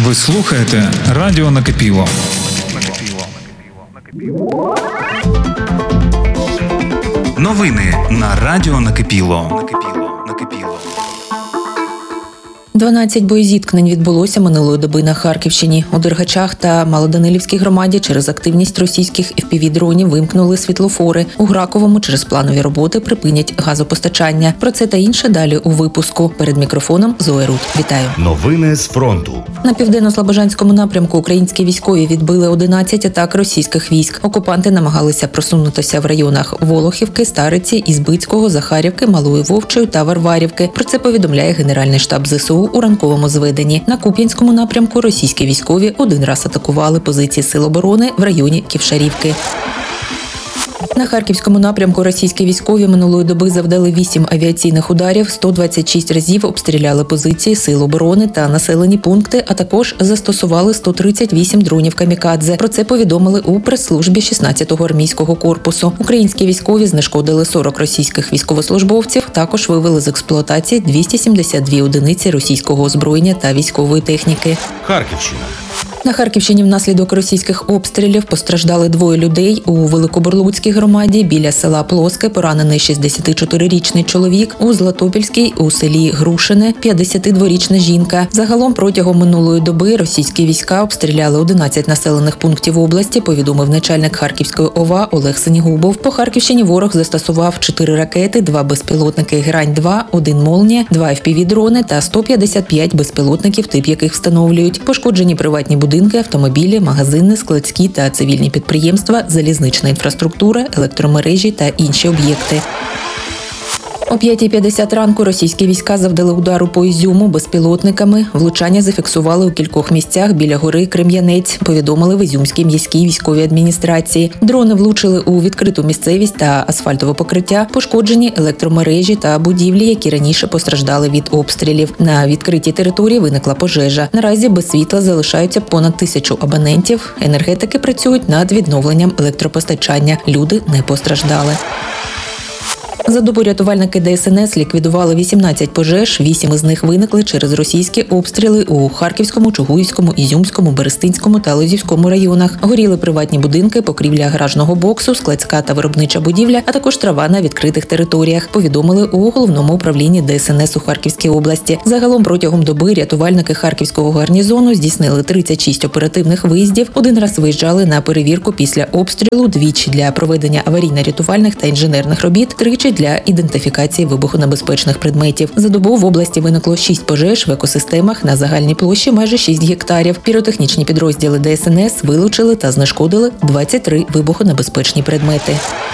Ви слухаєте Радіо Накипіло. Новини на Радіо Накипіло. 12 боєзіткнень відбулося минулої доби на Харківщині. У Дергачах та Малоданилівській громаді через активність російських FPV-дронів вимкнули світлофори. У Граковому через планові роботи припинять газопостачання. Про це та інше далі у випуску. Перед мікрофоном Зоя Рут. Вітаю. Новини з фронту. На південно-слобожанському напрямку українські військові відбили 11 атак російських військ. Окупанти намагалися просунутися в районах Волохівки, Стариці, Ізбицького, Захарівки, Малої Вовчої та Варварівки. Про це повідомляє Генеральний штаб ЗСУ у ранковому зведенні. На Куп'янському напрямку російські військові один раз атакували позиції Сил оборони в районі Ківшарівки. На Харківському напрямку російські військові минулої доби завдали 8 авіаційних ударів, 126 разів обстріляли позиції Сил оборони та населені пункти, а також застосували 138 дронів камікадзе. Про це повідомили у прес-службі 16-го армійського корпусу. Українські військові знешкодили 40 російських військовослужбовців, також вивели з експлуатації 272 одиниці російського озброєння та військової техніки. Харківщина. На Харківщині внаслідок російських обстрілів постраждали 2 людей. У Великобурлуцькій громаді біля села Плоске поранений 64-річний чоловік, у Златопільській у селі Грушине 52-річна жінка. Загалом протягом минулої доби російські війська обстріляли 11 населених пунктів області, повідомив начальник Харківської ОВА Олег Синігубов. По Харківщині ворог застосував 4 ракети, 2 безпілотники «Грань-2», 1 «Молнія», 2 FPV-дрони та 155 безпілотників, тип яких встановлюють. Пошкоджені приватні будинки, автомобілі, магазини, складські та цивільні підприємства, залізнична інфраструктура, електромережі та інші об'єкти. О 5:50 ранку російські війська завдали удару по Ізюму безпілотниками. Влучання зафіксували у кількох місцях біля гори Крем'янець, повідомили в Ізюмській міській військовій адміністрації. Дрони влучили у відкриту місцевість та асфальтове покриття, пошкоджені електромережі та будівлі, які раніше постраждали від обстрілів. На відкритій території виникла пожежа. Наразі без світла залишаються понад 1000 абонентів. Енергетики працюють над відновленням електропостачання. Люди не постраждали. За добу рятувальники ДСНС ліквідували 18 пожеж, 8 із них виникли через російські обстріли у Харківському, Чугуївському, Ізюмському, Берестинському та Лозівському районах. Горіли приватні будинки, покрівля гаражного боксу, складська та виробнича будівля, а також трава на відкритих територіях, повідомили у Головному управлінні ДСНС у Харківській області. Загалом протягом доби рятувальники Харківського гарнізону здійснили 36 оперативних виїздів, один раз виїжджали на перевірку після обстрілу, двічі для проведення аварійно-рятувальних та інженерних робіт, тричі для ідентифікації вибухонебезпечних предметів. За добу в області виникло 6 пожеж в екосистемах на загальній площі майже 6 гектарів. Піротехнічні підрозділи ДСНС вилучили та знешкодили 23 вибухонебезпечні предмети.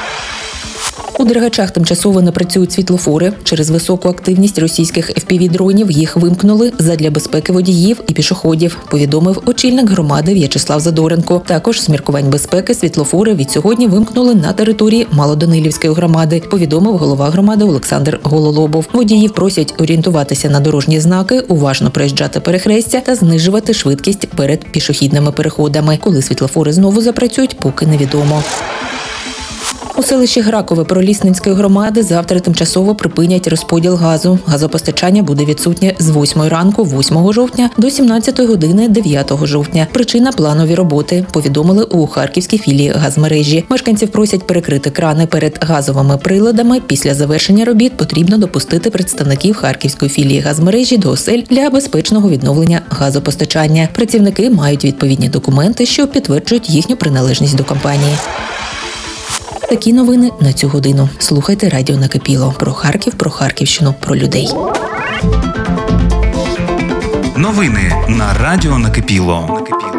У Дергачах тимчасово не працюють світлофори. Через високу активність російських FPV-дронів їх вимкнули задля безпеки водіїв і пішоходів, повідомив очільник громади В'ячеслав Задоренко. Також з міркувань безпеки світлофори від сьогодні вимкнули на території Малоданилівської громади, повідомив голова громади Олександр Гололобов. Водіїв просять орієнтуватися на дорожні знаки, уважно проїжджати перехрестя та знижувати швидкість перед пішохідними переходами. Коли світлофори знову запрацюють, поки невідомо. У селищі Гракове Пролісненської громади завтра тимчасово припинять розподіл газу. Газопостачання буде відсутнє з 8 ранку 8 жовтня до 17 години 9 жовтня. Причина – планові роботи, повідомили у Харківській філії газмережі. Мешканців просять перекрити крани перед газовими приладами. Після завершення робіт потрібно допустити представників Харківської філії газмережі до осель для безпечного відновлення газопостачання. Працівники мають відповідні документи, що підтверджують їхню приналежність до компанії. Такі новини на цю годину. Слухайте Радіо Накипіло. Про Харків, про Харківщину, про людей. Новини на Радіо Накипіло.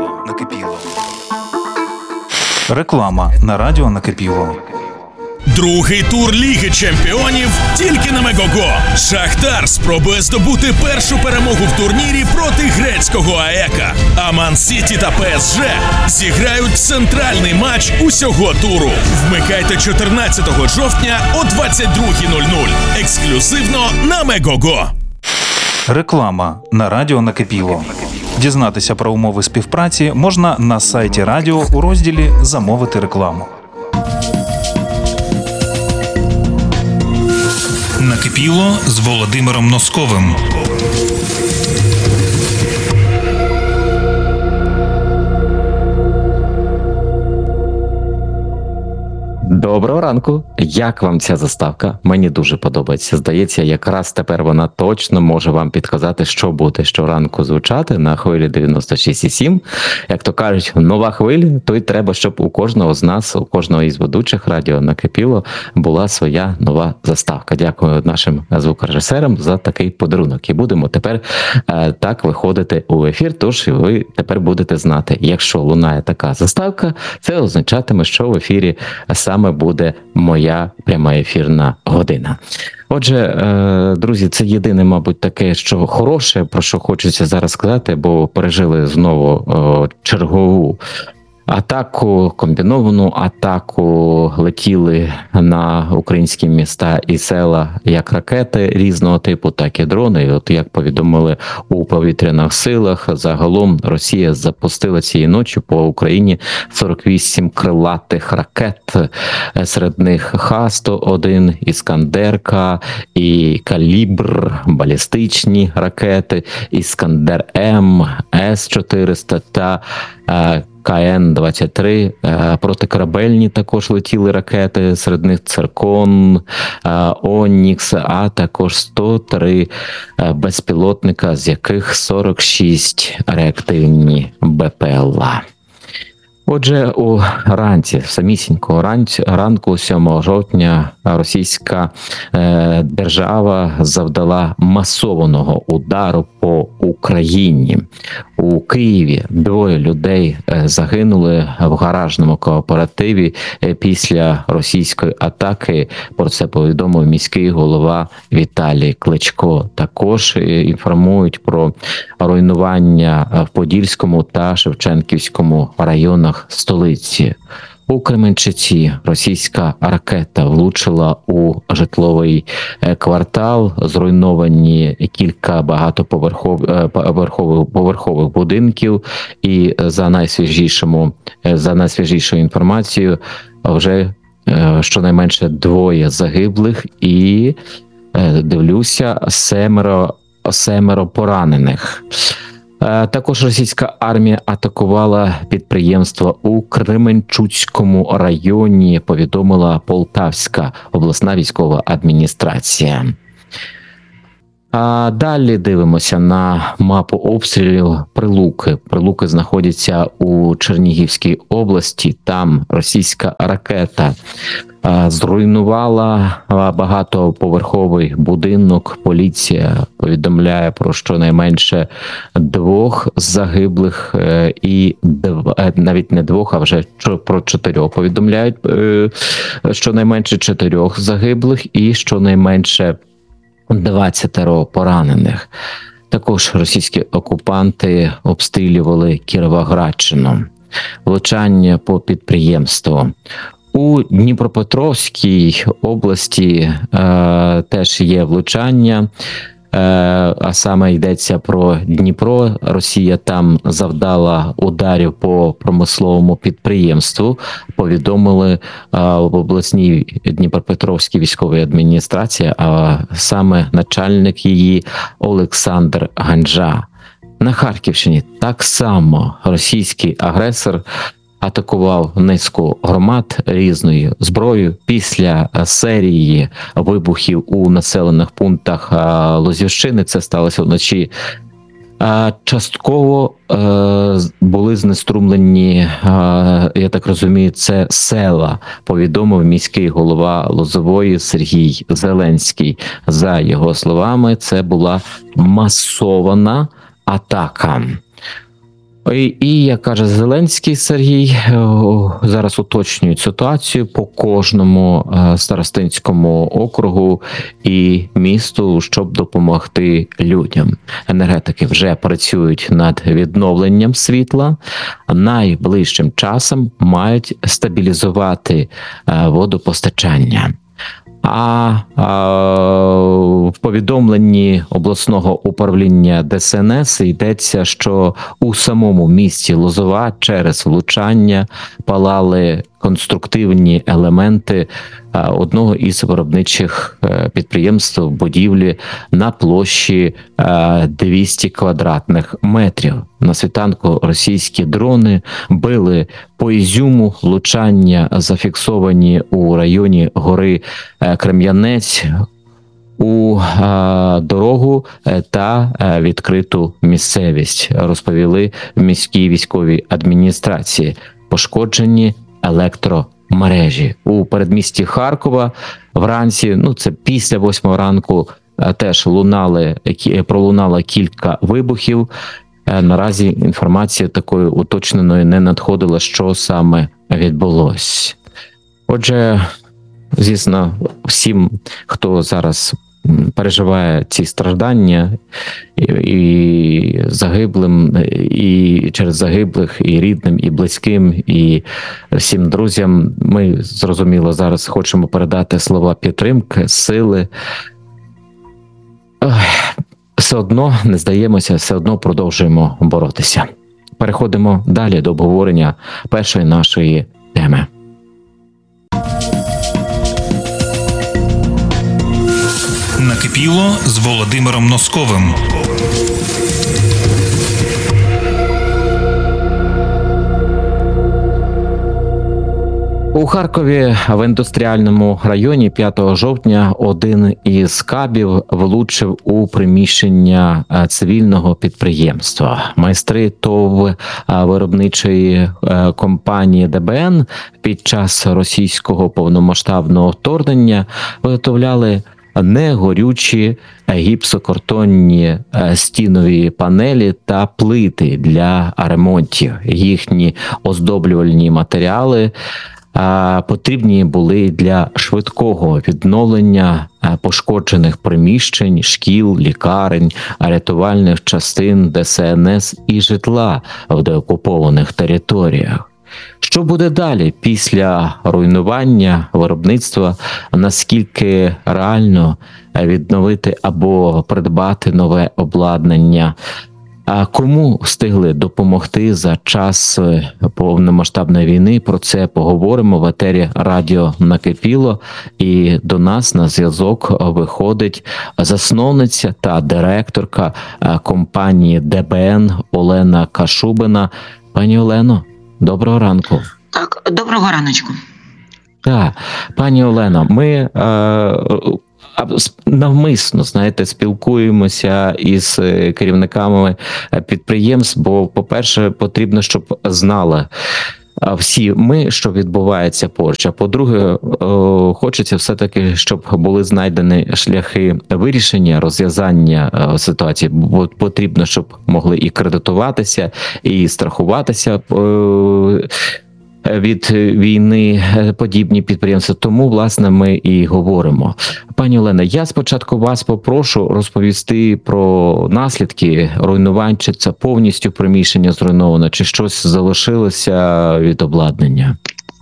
Реклама на Радіо Накипіло. Другий тур Ліги Чемпіонів тільки на Мегого. Шахтар спробує здобути першу перемогу в турнірі проти грецького АЕКа. А Ман-Сіті та ПСЖ зіграють центральний матч усього туру. Вмикайте 14 жовтня о 22:00. Ексклюзивно на Мегого. Реклама на Радіо Накипіло. Дізнатися про умови співпраці можна на сайті радіо у розділі «Замовити рекламу». Накипіло з Володимиром Носковим. Доброго ранку. Як вам ця заставка? Мені дуже подобається. Здається, якраз тепер вона точно може вам підказати, що буде щоранку звучати на хвилі 96,7. Як то кажуть, нова хвиля, то й треба, щоб у кожного з нас, у кожного із ведучих радіо накипіло, була своя нова заставка. Дякую нашим звукорежисерам за такий подарунок. І будемо тепер так виходити у ефір, тож ви тепер будете знати, якщо лунає така заставка, це означатиме, що в ефірі саме буде моя пряма ефірна година. Отже, друзі, це єдине, мабуть, таке, що хороше, про що хочеться зараз сказати, бо пережили знову чергову атаку, комбіновану атаку, летіли на українські міста і села як ракети різного типу, так і дрони. І от як повідомили у повітряних силах, загалом Росія запустила цієї ночі по Україні 48 крилатих ракет, серед них Х-101, Іскандерка і Калібр, балістичні ракети, Іскандер-М, С-400 та КН-23, протикорабельні також летіли ракети, серед них Циркон, Онікс, а також 103 безпілотника, з яких 46 реактивні БПЛА. Отже, у ранці, самісінького ранку 7 жовтня російська держава завдала масованого удару по Україні. У Києві 2 людей загинули в гаражному кооперативі після російської атаки. Про це повідомив міський голова Віталій Кличко. Також інформують про руйнування в Подільському та Шевченківському районах столиці. У Кременчуці російська ракета влучила у житловий квартал, зруйновані кілька багатоповерхових будинків, і за найсвіжішою інформацією вже щонайменше 2 загиблих і, дивлюся, 7 поранених. Також російська армія атакувала підприємства у Кременчуцькому районі, повідомила Полтавська обласна військова адміністрація. А далі дивимося на мапу обстрілів Прилуки. Прилуки знаходяться у Чернігівській області. Там російська ракета зруйнувала багатоповерховий будинок. Поліція повідомляє про щонайменше 2 загиблих і навіть не 2, а вже про 4 повідомляють. Щонайменше 4 загиблих і щонайменше 20 поранених. Також російські окупанти обстрілювали Кіровоградщину. Влучання по підприємству. У Дніпропетровській області теж є влучання, а саме йдеться про Дніпро. Росія там завдала ударів по промисловому підприємству, повідомили в обласній Дніпропетровській військовій адміністрації, а саме начальник її Олександр Ганжа. На Харківщині так само російський агресор атакував низку громад різною зброєю після серії вибухів у населених пунктах Лозівщини. Це сталося вночі. Частково були знеструмлені, я так розумію, це села, повідомив міський голова Лозової Сергій Зеленський. За його словами, це була масована атака. І, як каже Зеленський Сергій, зараз уточнюють ситуацію по кожному старостинському округу і місту, щоб допомогти людям. Енергетики вже працюють над відновленням світла. Найближчим часом мають стабілізувати водопостачання. А в повідомленні обласного управління ДСНС йдеться, що у самому місті Лозова через влучання палали конструктивні елементи одного із виробничих підприємств будівлі на площі 200 квадратних метрів. На світанку російські дрони били по Ізюму, влучання зафіксовані у районі гори Крем'янець, у дорогу та відкриту місцевість, розповіли в міській військовій адміністрації. Пошкоджені електромережі. У передмісті Харкова вранці, це після 8 ранку, теж пролунало кілька вибухів. Наразі інформація такої уточненої не надходила, що саме відбулось. Отже, звісно, всім, хто зараз переживає ці страждання і загиблим, і через загиблих, і рідним, і близьким, і всім друзям, ми, зрозуміло, зараз хочемо передати слова підтримки, сили. Все одно не здаємося, все одно продовжуємо боротися. Переходимо далі до обговорення першої нашої теми. Накипіло з Володимиром Носковим. У Харкові в індустріальному районі 5 жовтня один із кабів влучив у приміщення цивільного підприємства. Майстри ТОВ виробничої компанії ДБН під час російського повномасштабного вторгнення виготовляли негорючі гіпсокартонні стінові панелі та плити для ремонтів. Їхні оздоблювальні матеріали потрібні були для швидкого відновлення пошкоджених приміщень, шкіл, лікарень, рятувальних частин ДСНС і житла в деокупованих територіях. Що буде далі після руйнування виробництва? Наскільки реально відновити або придбати нове обладнання? А кому встигли допомогти за час повномасштабної війни? Про це поговоримо в етері радіо «Накипіло». І до нас на зв'язок виходить засновниця та директорка компанії ДБН Олена Кашубина. Пані Олено, доброго ранку. Так, доброго раночку. Так, пані Олено, ми навмисно, спілкуємося із керівниками підприємств, бо, по-перше, потрібно, щоб знали всі ми, що відбувається поруч. А по-друге, хочеться все-таки, щоб були знайдені шляхи вирішення, розв'язання ситуації. Бо потрібно, щоб могли і кредитуватися, і страхуватися від війни подібні підприємства. Тому, власне, ми і говоримо. Пані Олена, я спочатку вас попрошу розповісти про наслідки руйнувань, чи це повністю приміщення зруйновано, чи щось залишилося від обладнання?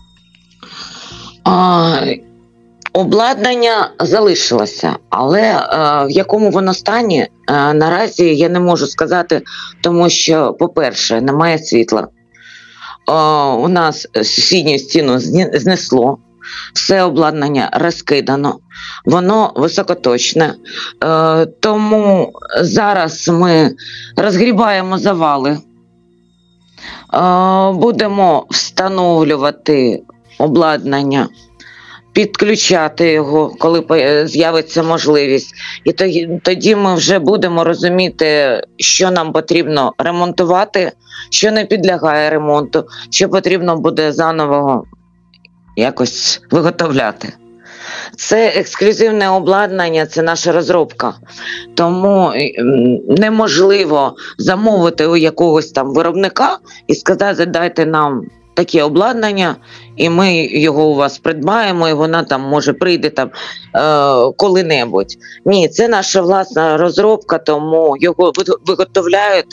Обладнання залишилося, але в якому воно стані, наразі я не можу сказати, тому що, по-перше, немає світла. У нас сусідню стіну знесло, все обладнання розкидано, воно високоточне, тому зараз ми розгрібаємо завали, будемо встановлювати обладнання, підключати його, коли з'явиться можливість. І тоді ми вже будемо розуміти, що нам потрібно ремонтувати, що не підлягає ремонту, що потрібно буде заново якось виготовляти. Це ексклюзивне обладнання, це наша розробка. Тому неможливо замовити у якогось там виробника і сказати, дайте нам таке обладнання, і ми його у вас придбаємо, і вона там, може, прийде там коли-небудь. Ні, це наша власна розробка, тому його виготовляють,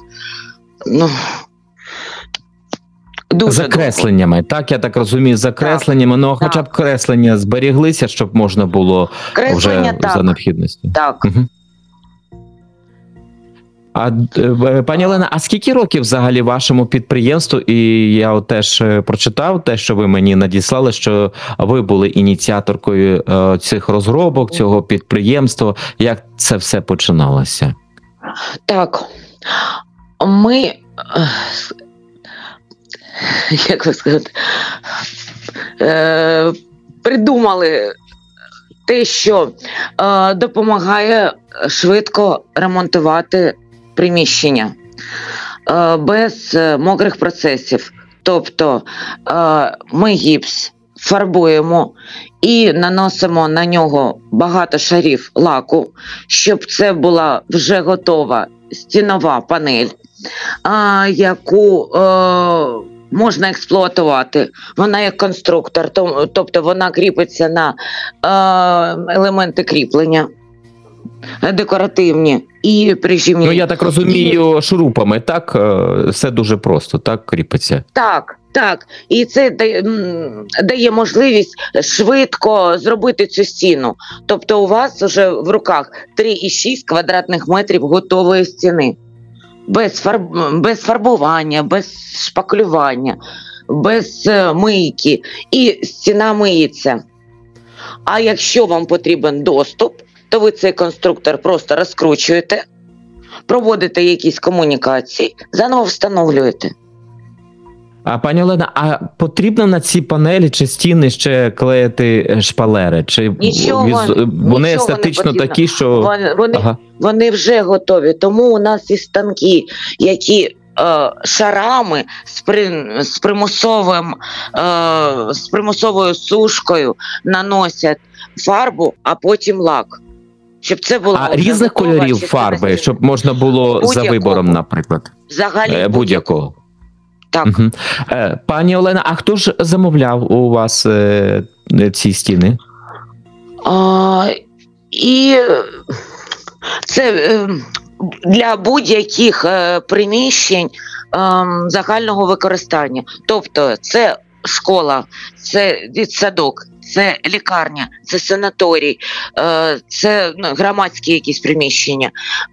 дуже за кресленнями, так, я так розумію, за кресленнями, хоча б креслення зберіглися, щоб можна було креслення, вже за необхідності. Так. Угу. Пані Олена, а скільки років взагалі вашому підприємству? І я от теж прочитав те, що ви мені надіслали, що ви були ініціаторкою цих розробок, цього підприємства. Як це все починалося? Так, ми, як ви сказати, придумали те, що допомагає швидко ремонтувати приміщення без мокрих процесів. Тобто ми гіпс фарбуємо і наносимо на нього багато шарів лаку, щоб це була вже готова стінова панель, яку можна експлуатувати. Вона як конструктор, тобто вона кріпиться на елементи кріплення декоративні і прижимні. Ну, я так розумію, шурупами, так? Все дуже просто, так, кріпиться? Так. І це дає можливість швидко зробити цю стіну. Тобто у вас вже в руках 3,6 квадратних метрів готової стіни. Без фарбування, без шпаклювання, без мийки. І стіна миється. А якщо вам потрібен доступ, то ви цей конструктор просто розкручуєте, проводите якісь комунікації, заново встановлюєте. А пані Олена, а потрібно на ці панелі чи стіни ще клеїти шпалери? Чи вони естетично такі, що... Вони вже готові, тому у нас і станки, які шарами з примусовою сушкою наносять фарбу, а потім лак. Щоб це було різних кольорів фарби, щоб можна було за вибором, наприклад? Взагалі будь-якого. Так. Угу. Пані Олена, а хто ж замовляв у вас ці стіни? І це для будь-яких приміщень загального використання. Тобто це школа, це дитсадок, це лікарня, це санаторій, це громадські якісь приміщення,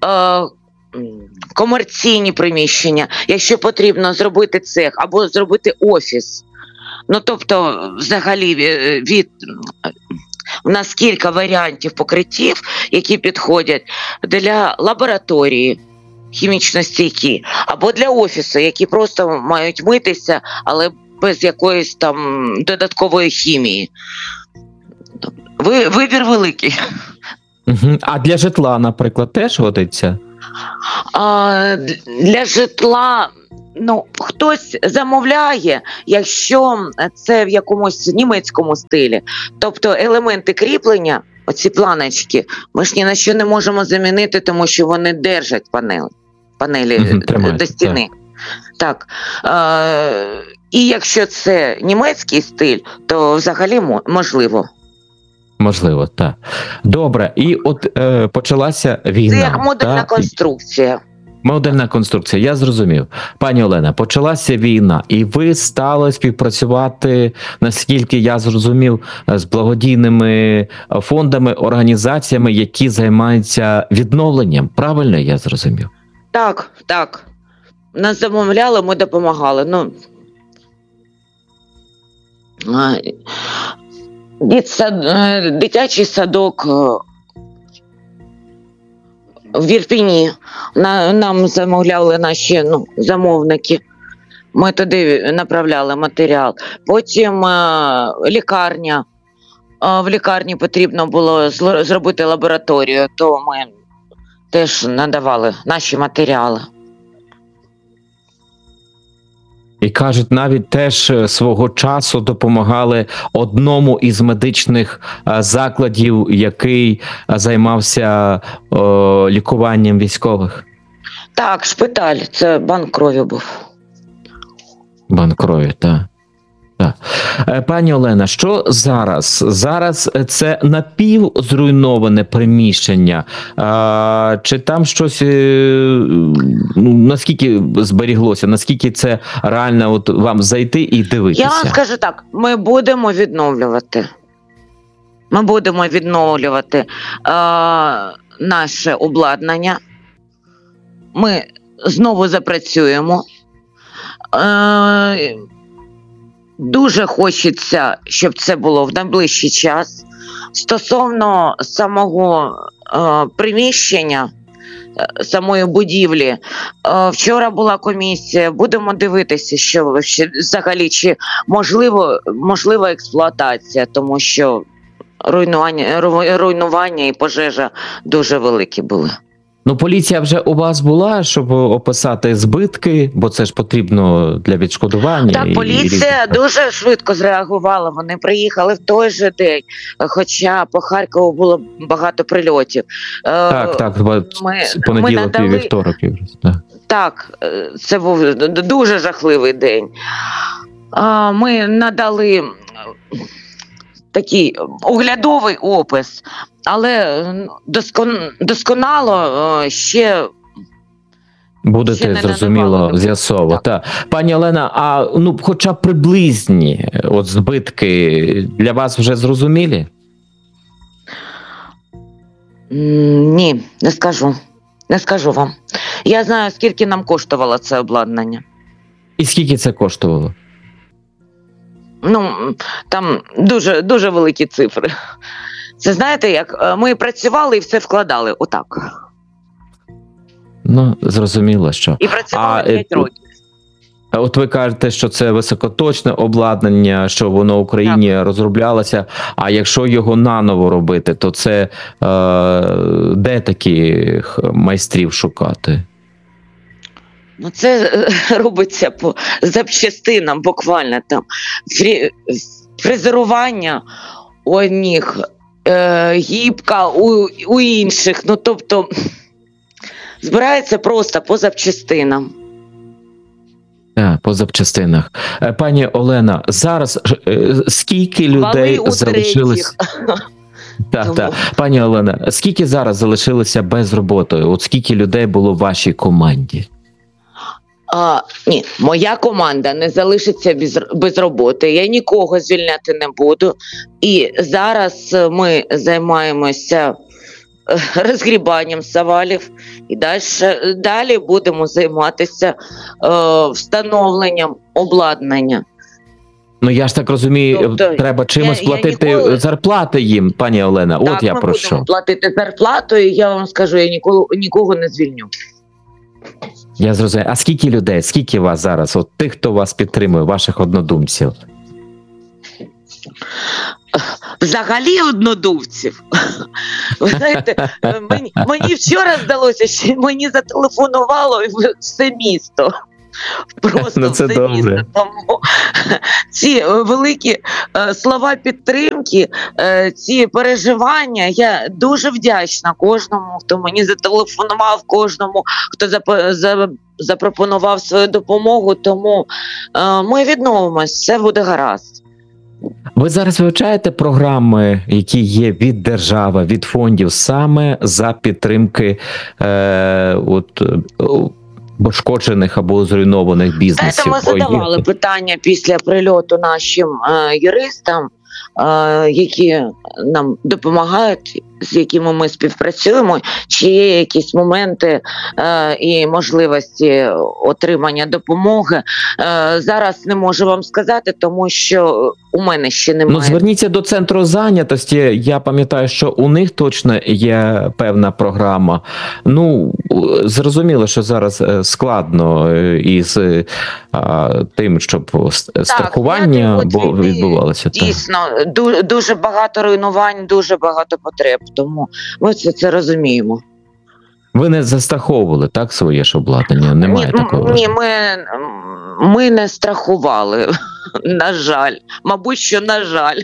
комерційні приміщення, якщо потрібно зробити цех або зробити офіс. Ну, тобто, взагалі, у нас кілька варіантів покриттів, які підходять для лабораторії хімічно стійкі, або для офісу, які просто мають митися, але без якоїсь там додаткової хімії. Вибір великий. А для житла, наприклад, теж годиться? Для житла, хтось замовляє, якщо це в якомусь німецькому стилі. Тобто елементи кріплення, оці планочки, ми ж ні на що не можемо замінити, тому що вони держать панелі до стіни. Так. І якщо це німецький стиль, то взагалі можливо. Можливо, так. Добре, і от почалася війна. Це як модульна конструкція. Модульна конструкція, я зрозумів. Пані Олена, почалася війна, і ви стали співпрацювати, наскільки я зрозумів, з благодійними фондами, організаціями, які займаються відновленням. Правильно я зрозумів? Так. Нас замовляли, ми допомагали. Дитячий садок в Ірпені. Нам замовляли наші замовники. Ми туди направляли матеріал. Потім лікарня. В лікарні потрібно було зробити лабораторію, то ми теж надавали наші матеріали. І кажуть, навіть теж свого часу допомагали одному із медичних закладів, який займався лікуванням військових. Так, шпиталь, це банк крові був. Банк крові, так. Пані Олена, що зараз? Зараз це напівзруйноване приміщення. Чи там щось, наскільки зберіглося, наскільки це реально вам зайти і дивитися? Я вам скажу так, ми будемо відновлювати. Ми будемо відновлювати наше обладнання. ми знову запрацюємо. Дуже хочеться, щоб це було в найближчий час. Стосовно самого приміщення, самої будівлі, вчора була комісія, будемо дивитися, що взагалі, чи можлива експлуатація, тому що руйнування і пожежа дуже великі були. Ну, поліція вже у вас була, щоб описати збитки, бо це ж потрібно для відшкодування. Так, поліція дуже швидко зреагувала, вони приїхали в той же день, хоча по Харкову було багато прильотів. Так, понеділок і вівторок. Так, це був дуже жахливий день. Ми надали такий оглядовий опис, але досконало ще будете, зрозуміло, з'ясовувати. Так. Пані Олена, а хоча б приблизні збитки для вас вже зрозумілі? Ні, не скажу. Не скажу вам. Я знаю, скільки нам коштувало це обладнання. І скільки це коштувало? Там дуже, дуже великі цифри. Це знаєте, як ми працювали і все вкладали, отак. Зрозуміло, що. І працювали 5 років. От ви кажете, що це високоточне обладнання, що воно в Україні розроблялося, а якщо його наново робити, то це де таких майстрів шукати? Це робиться по запчастинам, буквально там фрезерування у одних, гібка у інших. Тобто збирається просто по запчастинам. Так, по запчастинах. Пані Олена, зараз скільки людей залишилось? Так. Пані Олена, скільки зараз залишилося без роботи? От скільки людей було в вашій команді? Ні, моя команда не залишиться без роботи. Я нікого звільняти не буду. І зараз ми займаємося розгрібанням завалів і далі будемо займатися встановленням обладнання. Я ж так розумію, тобто, треба чимось платити зарплати їм, пані Олена. Так, я про що. Ми будемо платити зарплату, і я вам скажу, я нікого не звільню. Я зрозумів. А скільки людей, скільки вас зараз, тих, хто вас підтримує, ваших однодумців? Взагалі однодумців. Ви знаєте, мені вчора здалося, що мені зателефонувало все місто. Просто це все добре. місто. Тому ці великі слова підтримки, ці переживання, я дуже вдячна кожному, хто мені зателефонував, кожному, хто запропонував свою допомогу, тому ми відновимось, все буде гаразд. Ви зараз вивчаєте програми, які є від держави, від фондів, саме за підтримки пошкоджених або зруйнованих бізнесів? Ми задавали питання після прильоту нашим юристам, які нам допомагають, з якими ми співпрацюємо, чи є якісь моменти і можливості отримання допомоги. Зараз не можу вам сказати, тому що у мене ще немає. Зверніться до центру зайнятості. Я пам'ятаю, що у них точно є певна програма. Зрозуміло, що зараз складно із тим, щоб страхування відбувалося. Дійсно, дуже багато руйнувань, дуже багато потреб, тому ми це розуміємо. Ви не застраховували, так, своє ж обладнання? Немає такого? Ні, ми не страхували, на жаль. Мабуть, що на жаль.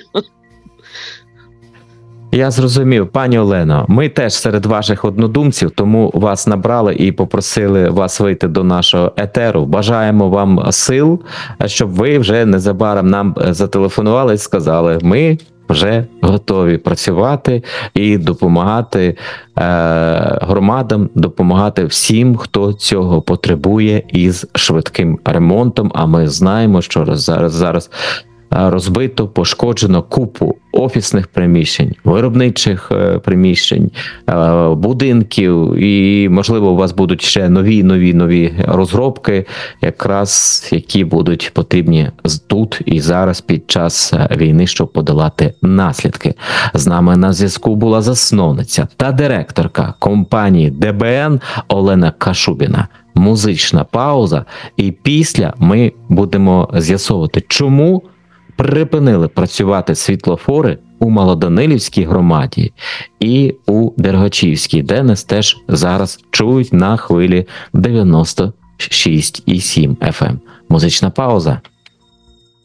Я зрозумів. Пані Олено, ми теж серед ваших однодумців, тому вас набрали і попросили вас вийти до нашого етеру. Бажаємо вам сил, щоб ви вже незабаром нам зателефонували і сказали, ми вже готові працювати і допомагати громадам, допомагати всім, хто цього потребує із швидким ремонтом. А ми знаємо, що зараз розбито, пошкоджено купу офісних приміщень, виробничих приміщень, будинків, і, можливо, у вас будуть ще нові розробки, якраз які будуть потрібні тут і зараз під час війни, щоб подолати наслідки. З нами на зв'язку була засновниця та директорка компанії ДБН Олена Кашубіна. Музична пауза, і після ми будемо з'ясовувати, чому припинили працювати світлофори у Малоданилівській громаді і у Дергачівській, де нас теж зараз чують на хвилі 96,7 FM. Музична пауза.